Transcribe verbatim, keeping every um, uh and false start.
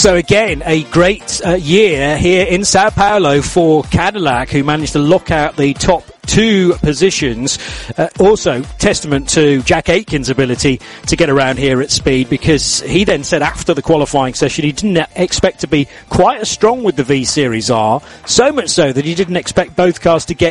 So again, a great uh, year here in Sao Paulo for Cadillac, who managed to lock out the top two positions. Uh, also testament to Jack Aitken's ability to get around here at speed, because he then said after the qualifying session he didn't expect to be quite as strong with the V Series R, so much so that he didn't expect both cars to get